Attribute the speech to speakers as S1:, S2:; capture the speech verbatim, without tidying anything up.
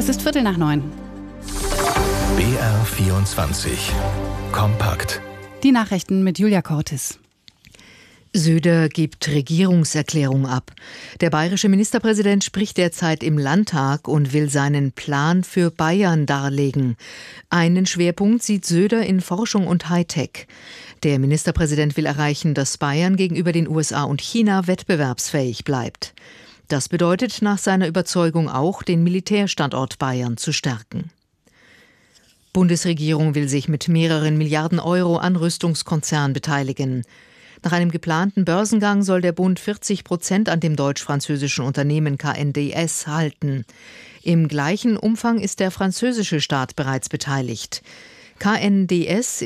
S1: Es ist Viertel nach neun.
S2: B R vierundzwanzig. Kompakt.
S1: Die Nachrichten mit Julia Cortis.
S3: Söder gibt Regierungserklärung ab. Der bayerische Ministerpräsident spricht derzeit im Landtag und will seinen Plan für Bayern darlegen. Einen Schwerpunkt sieht Söder in Forschung und Hightech. Der Ministerpräsident will erreichen, dass Bayern gegenüber den U S A und China wettbewerbsfähig bleibt. Das bedeutet nach seiner Überzeugung auch, den Militärstandort Bayern zu stärken. Bundesregierung will sich mit mehreren Milliarden Euro an Rüstungskonzernen beteiligen. Nach einem geplanten Börsengang soll der Bund vierzig Prozent an dem deutsch-französischen Unternehmen K N D S halten. Im gleichen Umfang ist der französische Staat bereits beteiligt. K N D S